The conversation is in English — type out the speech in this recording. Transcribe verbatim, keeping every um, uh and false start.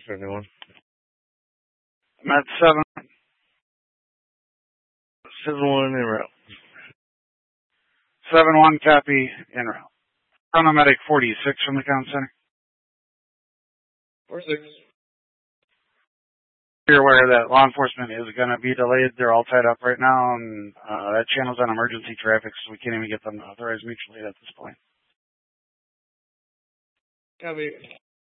Everyone. I'm at seven. Seven one en route. Seven one copy en route. Chronomedic forty-six from the comm center. Four six. You're aware that law enforcement is going to be delayed. They're all tied up right now, and uh, that channel's on emergency traffic, so we can't even get them to authorize mutual aid at this point. Copy.